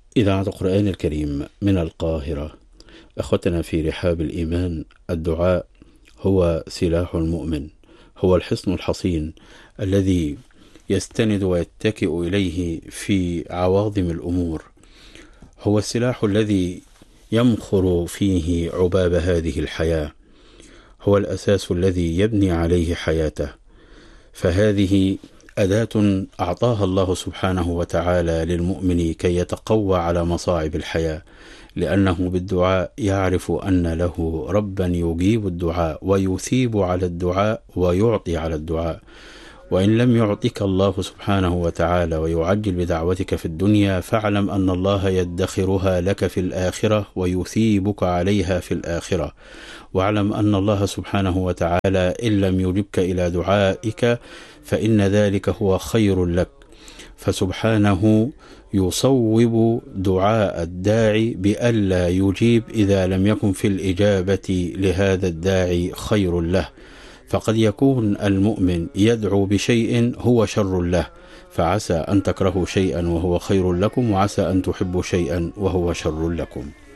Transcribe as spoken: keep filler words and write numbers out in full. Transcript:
إذاعة القرآن الكريم من القاهرة. أخوتنا في رحاب الإيمان، الدعاء هو سلاح المؤمن، هو الحصن الحصين الذي يستند ويتكئ إليه في عواظم الأمور، هو السلاح الذي يمخر فيه عباب هذه الحياة، هو الأساس الذي يبني عليه حياته. فهذه أداة أعطاها الله سبحانه وتعالى للمؤمن كي يتقوى على مصاعب الحياة، لأنه بالدعاء يعرف أن له ربا يجيب الدعاء ويثيب على الدعاء ويعطي على الدعاء. وإن لم يعطيك الله سبحانه وتعالى ويعجل بدعوتك في الدنيا، فاعلم أن الله يدخرها لك في الآخرة ويثيبك عليها في الآخرة. واعلم أن الله سبحانه وتعالى إن لم يجبك إلى دعائك فإن ذلك هو خير لك، فسبحانه يصوب دعاء الداعي بألا يجيب إذا لم يكن في الإجابة لهذا الداعي خير له. فقد يكون المؤمن يدعو بشيء هو شر له، فعسى أن تكرهوا شيئا وهو خير لكم، وعسى أن تحبوا شيئا وهو شر لكم.